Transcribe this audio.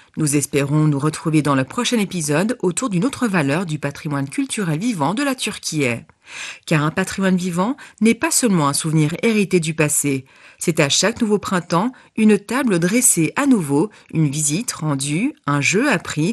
Nous espérons nous retrouver dans le prochain épisode autour d'une autre valeur du patrimoine culturel vivant de la Turquie. Car un patrimoine vivant n'est pas seulement un souvenir hérité du passé, c'est à chaque nouveau printemps une table dressée à nouveau, une visite rendue, un jeu appris